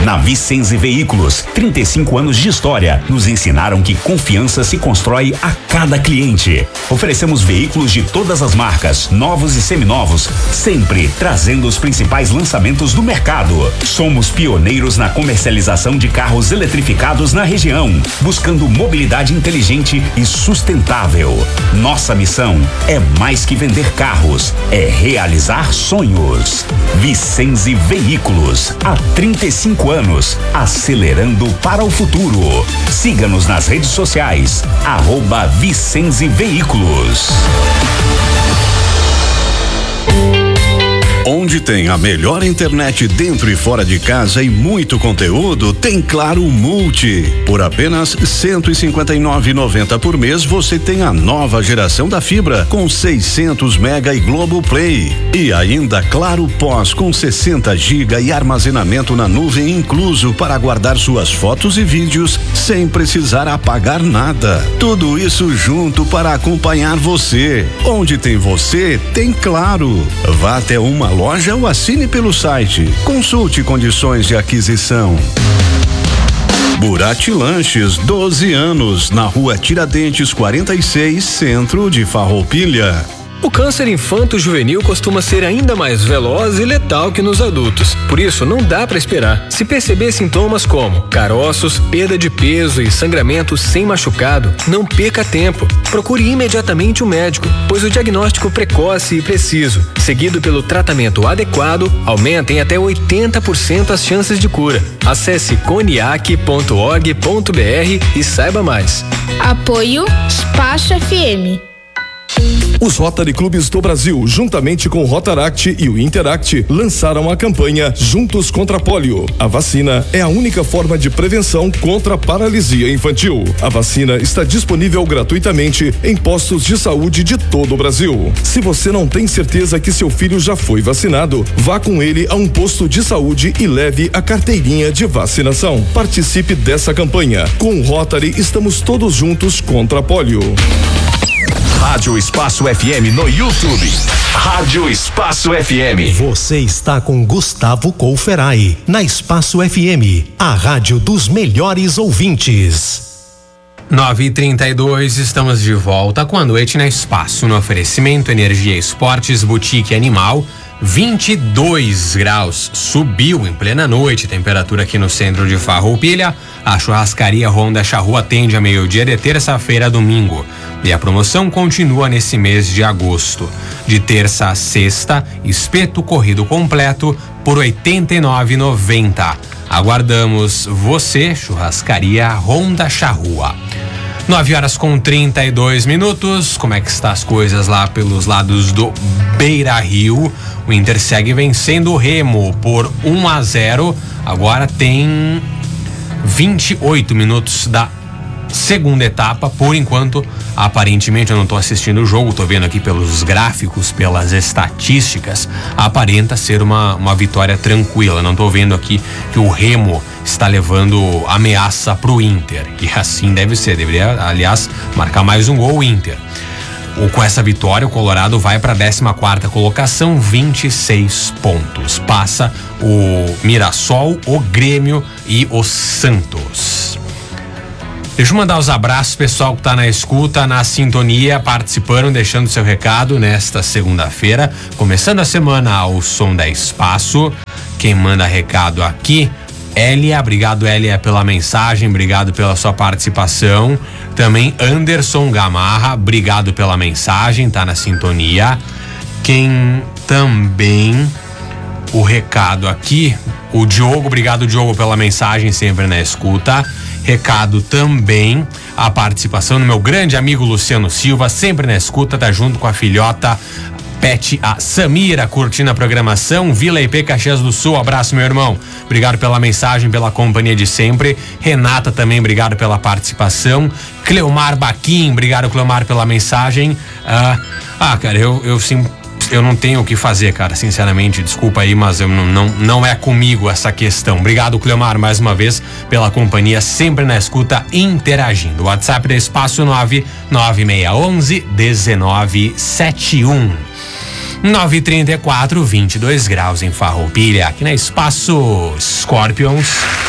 Na Vicenzi Veículos, 35 anos de história nos ensinaram que confiança se constrói a cada cliente. Oferecemos veículos de todas as marcas, novos e seminovos, sempre trazendo os principais lançamentos do mercado. Somos pioneiros na comercialização de carros eletrificados na região, buscando mobilidade inteligente e sustentável. Nossa missão é mais que vender carros, é realizar sonhos. Vicenzi Veículos, há 35 anos, acelerando para o futuro. Siga-nos nas redes sociais, @Vicenzi Veículos. Onde tem a melhor internet dentro e fora de casa e muito conteúdo, tem Claro Multi. Por apenas R$ 159,90 por mês, você tem a nova geração da fibra com 600 mega e Globoplay. E ainda Claro Pós com 60 GB e armazenamento na nuvem incluso para guardar suas fotos e vídeos sem precisar apagar nada. Tudo isso junto para acompanhar você. Onde tem você, tem Claro. Vá até uma loja ou assine pelo site. Consulte condições de aquisição. Burati Lanches, 12 anos, na Rua Tiradentes 46, centro de Farroupilha. O câncer infanto-juvenil costuma ser ainda mais veloz e letal que nos adultos. Por isso, não dá para esperar. Se perceber sintomas como caroços, perda de peso e sangramento sem machucado, não perca tempo. Procure imediatamente um médico, pois o diagnóstico precoce e preciso, seguido pelo tratamento adequado, aumenta em até 80% as chances de cura. Acesse coniac.org.br e saiba mais. Apoio Espaço FM. Os Rotary Clubes do Brasil, juntamente com o Rotaract e o Interact, lançaram a campanha Juntos contra a Polio. A vacina é a única forma de prevenção contra a paralisia infantil. A vacina está disponível gratuitamente em postos de saúde de todo o Brasil. Se você não tem certeza que seu filho já foi vacinado, vá com ele a um posto de saúde e leve a carteirinha de vacinação. Participe dessa campanha. Com o Rotary, estamos todos juntos contra a polio. Rádio Espaço FM no YouTube. Rádio Espaço FM. Você está com Gustavo Couferai, na Espaço FM, a rádio dos melhores ouvintes. 9h32, estamos de volta com a noite na Espaço, no oferecimento Energia Esportes, Boutique Animal. 22 graus, subiu em plena noite, temperatura aqui no centro de Farroupilha. A churrascaria Honda Charrua atende a meio-dia de terça-feira a domingo. E a promoção continua nesse mês de agosto. De terça a sexta, espeto corrido completo por R$ 89,90. Aguardamos você, churrascaria Honda Charrua. 9h32. Como é que está as coisas lá pelos lados do Beira-Rio? O Inter segue vencendo o Remo por 1-0. Agora tem 28 minutos da segunda etapa. Por enquanto, aparentemente, eu não estou assistindo o jogo, estou vendo aqui pelos gráficos, pelas estatísticas, aparenta ser uma vitória tranquila. Não estou vendo aqui que o Remo está levando ameaça pro Inter, e assim deve ser. Deveria, aliás, marcar mais um gol o Inter. Com essa vitória, o Colorado vai para a 14ª colocação, 26 pontos. Passa o Mirassol, o Grêmio e o Santos. Deixa eu mandar os abraços, pessoal que tá na escuta, na sintonia, participando, deixando seu recado nesta segunda-feira, começando a semana ao som da Espaço. Quem manda recado aqui, Elia, obrigado Elia pela mensagem, obrigado pela sua participação. Também Anderson Gamarra, obrigado pela mensagem, tá na sintonia. Quem também, o recado aqui, o Diogo, obrigado Diogo pela mensagem, sempre na escuta. Recado também, a participação do meu grande amigo Luciano Silva, sempre na escuta, tá junto com a filhota Pet, a Samira, curtindo a programação. Vila IP Caxias do Sul, abraço meu irmão, obrigado pela mensagem, pela companhia de sempre. Renata também, obrigado pela participação. Cleomar Baquim, obrigado Cleomar pela mensagem. Cara, eu não tenho o que fazer, cara, sinceramente, desculpa aí, mas não é comigo essa questão. Obrigado, Cleomar, mais uma vez pela companhia, sempre na escuta, interagindo. WhatsApp da Espaço 99611-1971. 9h34, 22 graus em Farroupilha, aqui na Espaço Scorpions.